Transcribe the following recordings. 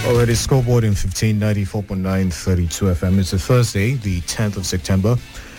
Already scoreboard in 1594.9 32 FM. It's a Thursday, the 10th of September,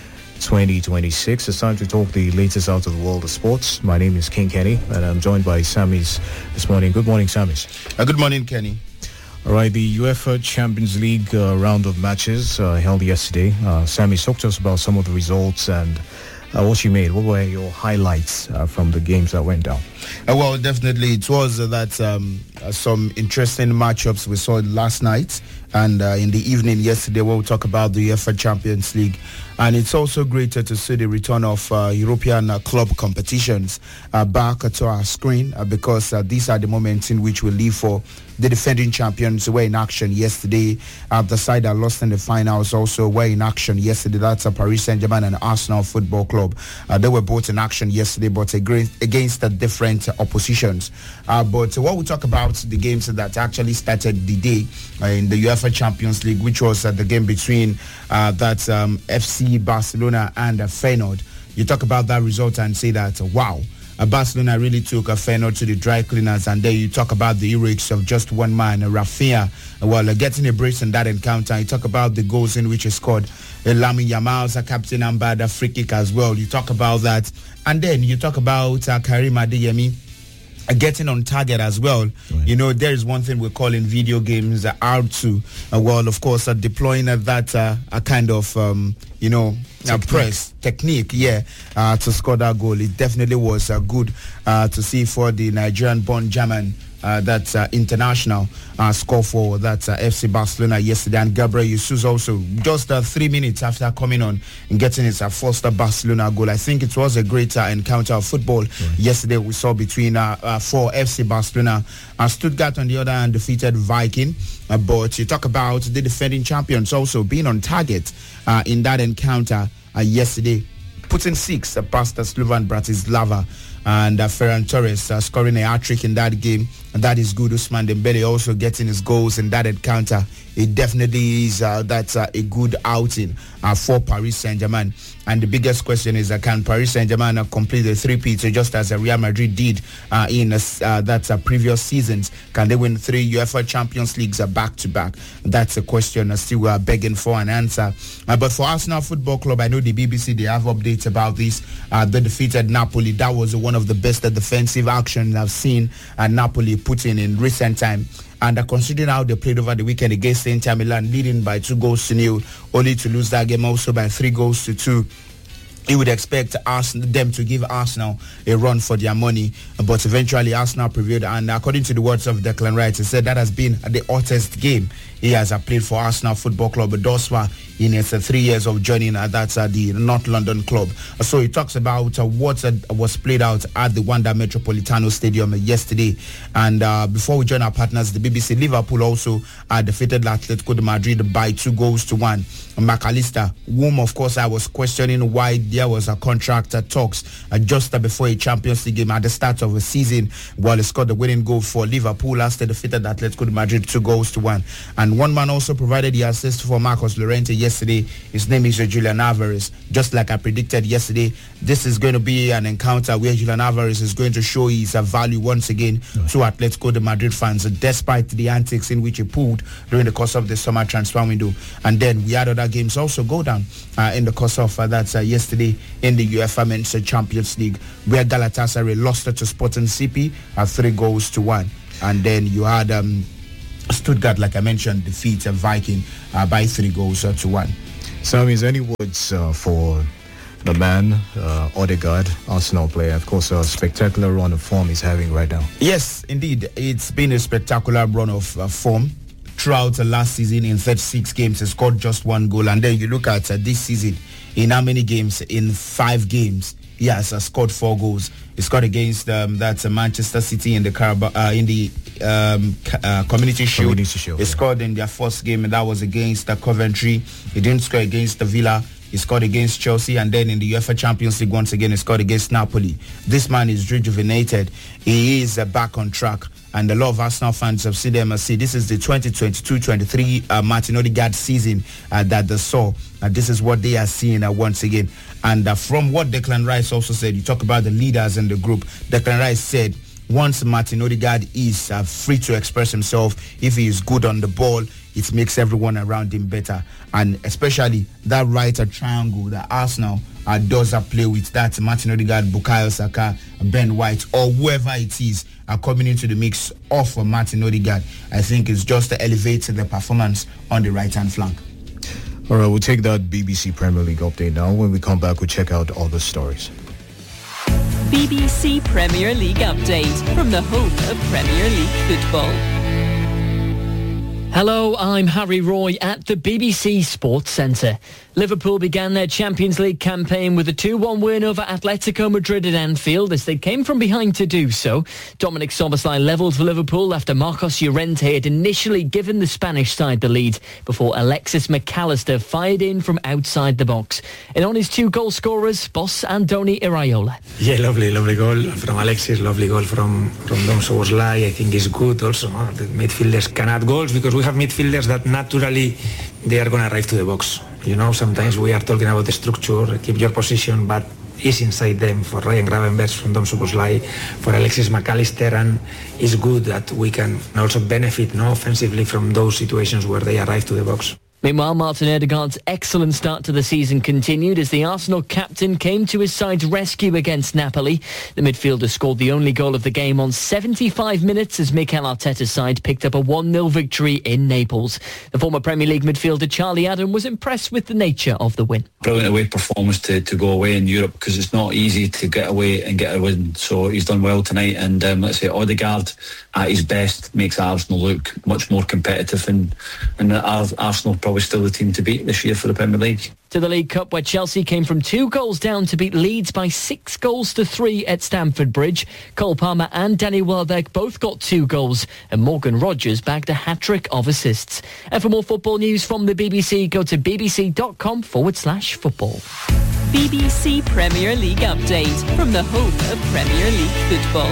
2026. It's time to talk the latest out of the world of sports. My name is King Kenny, and I'm joined by Samis this morning. Good morning, Samis. Good morning, Kenny. All right, the UEFA Champions League round of matches held yesterday. Samis, talk to us about some of the results and what you made. What were your highlights from the games that went down? Well, definitely it was that some interesting matchups we saw last night and in the evening yesterday we'll talk about the UEFA Champions League. And it's also great to see the return of European club competitions back to our screen because these are the moments in which we live for. The defending champions were in action yesterday. The side that lost in the finals also were in action yesterday. That's Paris Saint-Germain and Arsenal Football Club. They were both in action yesterday, but against the different oppositions. But what we talk about the games that actually started the day in the UEFA Champions League, which was the game between FC Barcelona and Feyenoord. You talk about that result and say that, wow, Barcelona really took Feyenoord to the dry cleaners, and then you talk about the heroics of just one man, Rafinha, getting a brace in that encounter. You talk about the goals in which he scored. Lamine Yamal's captain and bad free kick as well. You talk about that. And then you talk about Karim Adeyemi getting on target as well. Right. You know, there is one thing we call in video games R2. Of course, deploying that kind of, press technique, to score that goal. It definitely was good to see for the Nigerian-born German international score for that FC Barcelona yesterday. And Gabriel Jesus also just 3 minutes after coming on and getting his first Barcelona goal. I think it was a great encounter of football yesterday we saw between for FC Barcelona. Stuttgart on the other hand defeated Viking. But you talk about the defending champions also being on target in that encounter yesterday, putting 6 past Slovan Bratislava. And Ferran Torres scoring a hat-trick in that game. And that is good. Ousmane Dembele also getting his goals in that encounter. It definitely is that's a good outing for Paris Saint-Germain. And the biggest question is, can Paris Saint-Germain complete the three-peat just as Real Madrid did in previous seasons? Can they win 3 UEFA Champions Leagues back-to-back? That's a question still we are begging for an answer. But for Arsenal Football Club, I know the BBC, they have updates about this. They defeated Napoli. That was one of the best defensive actions I've seen Napoli put in recent time. And considering how they played over the weekend against Inter Milan, leading by 2-0, only to lose that game also by 3-2. You would expect them to give Arsenal a run for their money, but eventually Arsenal prevailed. And according to the words of Declan Rice, he said that has been the hottest game he has played for Arsenal Football Club thus far in his 3 years of joining the North London club. So he talks about what was played out at the Wanda Metropolitano Stadium yesterday. And before we join our partners, the BBC, Liverpool also defeated Atletico de Madrid by 2-1. McAllister, whom of course I was questioning why there was a contract talks just before a Champions League game at the start of the season, while he scored the winning goal for Liverpool as they defeated Atletico de Madrid 2-1. And one man also provided the assist for Marcos Llorente yesterday. His name is Julian Alvarez. Just like I predicted yesterday, this is going to be an encounter where Julian Alvarez is going to show his value once again to Atletico de Madrid fans, despite the antics in which he pulled during the course of the summer transfer window. And then we had other games also go down in the course of yesterday in the UEFA Men's Champions League, where Galatasaray lost to Sporting CP at 3-1. And then you had Stuttgart, like I mentioned, defeat Viking by 3-1. So, is any words for the man, Odegaard, Arsenal player? Of course, a spectacular run of form he's having right now. Yes, indeed. It's been a spectacular run of form. Throughout the last season, in 36 games, he scored just 1 goal. And then you look at this season, in how many games? In 5 games, he has scored 4 goals. He scored against Manchester City in the Community Shield. He scored in their first game, and that was against Coventry. He didn't score against the Villa. He scored against Chelsea, and then in the UEFA Champions League once again he scored against Napoli. This man is rejuvenated. He is back on track. And a lot of Arsenal fans have seen them say this is the 2022-23 Martin Odegaard season that they saw. This is what they are seeing once again. And from what Declan Rice also said, you talk about the leaders in the group. Declan Rice said once Martin Odegaard is free to express himself, if he is good on the ball, it makes everyone around him better. And especially that right triangle that Arsenal does play with, that Martin Odegaard, Bukayo Saka, Ben White, or whoever it is coming into the mix of Martin Odegaard, I think it's just to elevate the performance on the right-hand flank. All right, we'll take that BBC Premier League update now. When we come back, we'll check out other stories. BBC Premier League update from the home of Premier League football. Hello, I'm Harry Roy at the BBC Sports Centre. Liverpool began their Champions League campaign with a 2-1 win over Atletico Madrid at Anfield as they came from behind to do so. Dominic Szoboszlai levelled for Liverpool after Marcos Llorente had initially given the Spanish side the lead before Alexis McAllister fired in from outside the box. And on his 2 goal scorers, boss Andoni Iraola. Yeah, lovely goal from Alexis, lovely goal from Dom Szoboszlai. I think it's good also. The midfielders can add goals because we have midfielders that naturally they are going to arrive to the box. You know, sometimes we are talking about the structure, keep your position, but it's inside them. For Ryan Gravenberch, from Dom Szoboszlai, for Alexis McAllister, and it's good that we can also benefit offensively from those situations where they arrive to the box. Meanwhile, Martin Odegaard's excellent start to the season continued as the Arsenal captain came to his side's rescue against Napoli. The midfielder scored the only goal of the game on 75 minutes as Mikel Arteta's side picked up a 1-0 victory in Naples. The former Premier League midfielder Charlie Adam was impressed with the nature of the win. Brilliant away performance to go away in Europe because it's not easy to get away and get a win. So he's done well tonight, and let's say Odegaard at his best makes Arsenal look much more competitive, and Arsenal probably still the team to beat this year for the Premier League. To the League Cup, where Chelsea came from 2 goals down to beat Leeds by 6-3 at Stamford Bridge. Cole Palmer and Danny Welbeck both got 2 goals, and Morgan Rogers bagged a hat-trick of assists. And for more football news from the BBC, go to bbc.com/football. BBC Premier League update from the home of Premier League football.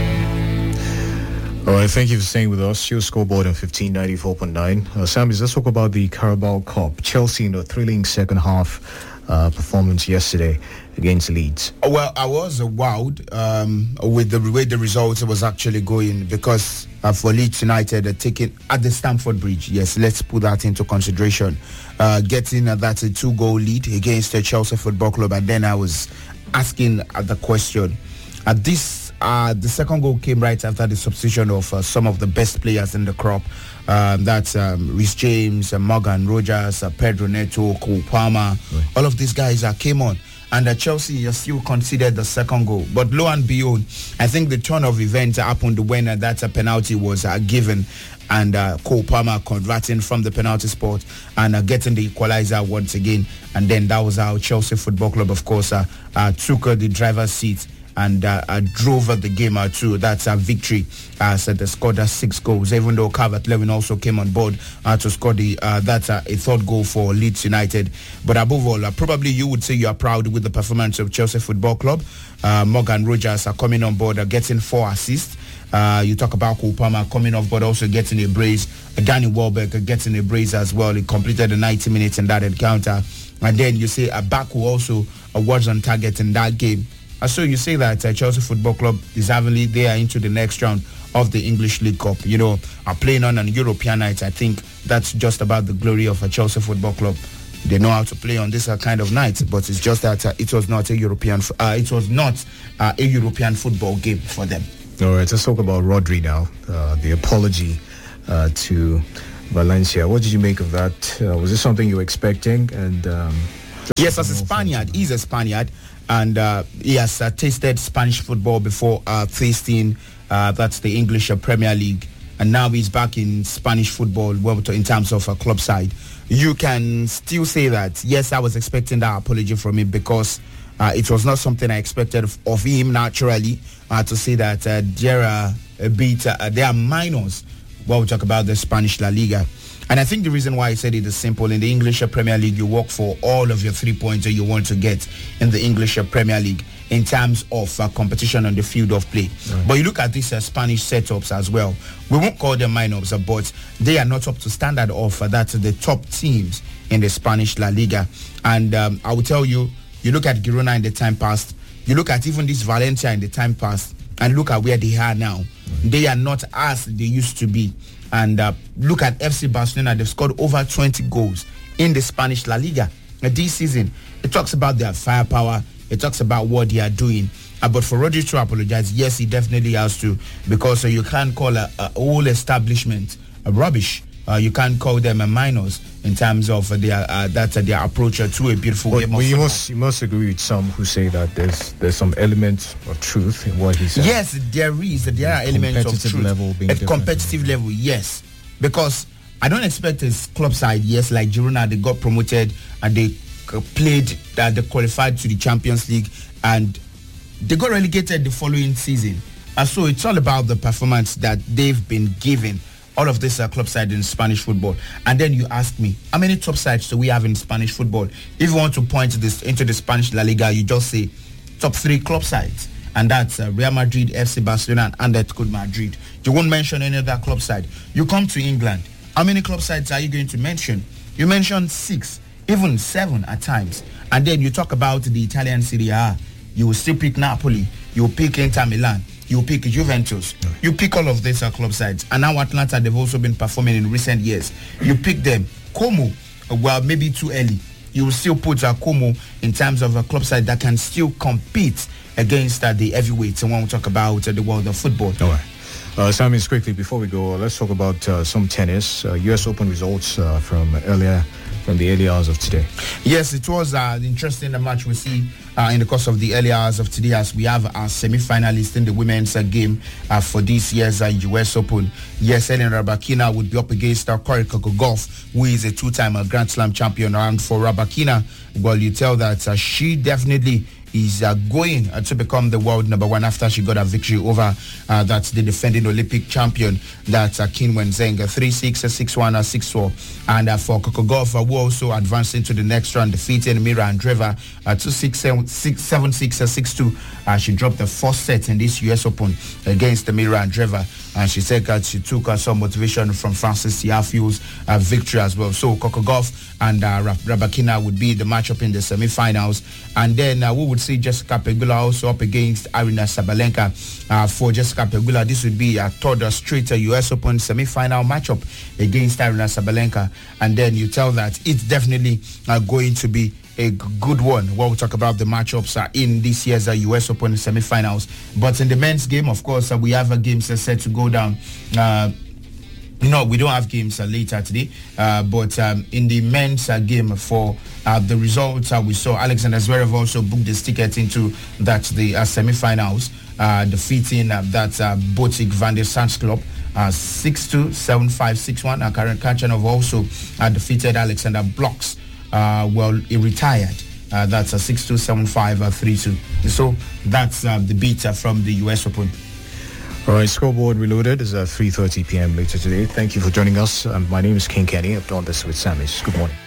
All right, thank you for staying with us. Your scoreboard on 1594.9. Sam, let's talk about the Carabao Cup. Chelsea in a thrilling second half performance yesterday against Leeds. Well, I was wowed with the way the results was actually going because for Leeds United taking at the Stamford Bridge, yes, let's put that into consideration, getting that 2-goal lead against the Chelsea Football Club. And then I was asking the question, the second goal came right after the substitution of some of the best players in the crop. That's Reece James, Morgan Rogers, Pedro Neto, Cole Palmer. Right. All of these guys came on. And Chelsea still considered the second goal. But lo and behold, I think the turn of events happened when that penalty was given. And Cole Palmer converting from the penalty spot and getting the equalizer once again. And then that was how Chelsea Football Club, of course, took the driver's seat and drove the game out too. That's a victory. So they scored 6 goals, even though Calvert-Lewin also came on board to score that's a third goal for Leeds United. But above all, probably you would say you are proud with the performance of Chelsea Football Club. Morgan Rogers coming on board, getting 4 assists. You talk about Cole Palmer coming off, but also getting a brace. Danny Welbeck getting a brace as well. He completed the 90 minutes in that encounter. And then you say Baku also was on target in that game. So you say that Chelsea Football Club deservedly they are into the next round of the English League Cup. You know, are playing on an European night. I think that's just about the glory of a Chelsea Football Club. They know how to play on this kind of night, but it's just that it was not a European football game for them. All right, let's talk about Rodri now. The apology to Valencia. What did you make of that? Was this something you were expecting? And yes, as a Spaniard, he's a Spaniard. And he has tasted Spanish football before tasting that's the English Premier League, and now he's back in Spanish football. Well, in terms of a club side, you can still say that yes, I was expecting that apology from him because it was not something I expected of him naturally. To say that there are minors. Well, we talk about the Spanish La Liga. And I think the reason why I said it is simple. In the English Premier League, you work for all of your 3 points that you want to get in the English Premier League in terms of competition on the field of play. Right. But you look at these Spanish setups as well. We won't call them minors, but they are not up to standard of the top teams in the Spanish La Liga. And I will tell you, you look at Girona in the time past, you look at even this Valencia in the time past, and look at where they are now. They are not as they used to be. And look at FC Barcelona. They've scored over 20 goals in the Spanish La Liga this season. It talks about their firepower. It talks about what they are doing. But for Rodri to apologize, yes, he definitely has to, because you can't call a whole establishment a rubbish. You can't call them a minors in terms of their approach to a beautiful game of football. You must agree with some who say that there's some element of truth in what he said. Yes, there are elements of truth. At competitive level, yes. Because I don't expect a club side, yes, like Girona, they got promoted and they played, they qualified to the Champions League and they got relegated the following season. So it's all about the performance that they've been given. All of this club side in Spanish football. And then you ask me, how many top sides do we have in Spanish football? If you want to point this into the Spanish La Liga, you just say top 3 club sides. And that's Real Madrid, FC Barcelona, and Atletico Madrid. You won't mention any other club side. You come to England. How many club sides are you going to mention? You mention 6, even 7 at times. And then you talk about the Italian Serie A. You will still pick Napoli. You will pick Inter Milan. You pick Juventus. You pick all of these club sides. And now Atlanta, they've also been performing in recent years. You pick them. Como, well, maybe too early. You will still put Como in terms of a club side that can still compete against the heavyweights. And when we talk about the world of football. All right. Simon, quickly, before we go, let's talk about some tennis. US Open results from the early hours of today. Yes, it was an interesting match we see in the course of the early hours of today, as we have our semi-finalist in the women's game for this year's US Open. Yes, Elena Rybakina would be up against Cory Kokogov, who is a 2-time Grand Slam champion. And for Rybakina, well, you tell that she definitely is going to become the world number 1 after she got a victory over that's the defending Olympic champion, that's Qin Wenzheng, 3-6, 6-1, 6-4. And for Kokogov, who also advanced into the next round, defeating Mira Andreeva 2-6, 7-6, 6-2. She dropped the first set in this US Open against Mira Andreeva. And she said that she took some motivation from Frances Tiafoe's victory as well. So Kokogov and Rybakina would be the matchup in the semi-finals. And then we would see Jessica Pegula also up against Aryna Sabalenka. For Jessica Pegula, this would be a third straight US Open semi-final matchup against Aryna Sabalenka. And then you tell that it's definitely going to be a good one. We'll talk about the matchups in this year's US Open semi-finals. But in the men's game, of course, we have games set to go down. No, we don't have games later today. But in the men's game for the results, we saw Alexander Zverev also booked his ticket into the semi-finals, defeating Botic van der Zandschulp 6-2, 7-5, 6-1. Karen Khachanov also defeated Alexander Blocks. He retired. That's a 6-2, 7-5, 3-2. So that's the beat from the US Open. All right, Scoreboard Reloaded is at 3:30 p.m. later today. Thank you for joining us. My name is King Kenny. I've done this with Samis. Good morning.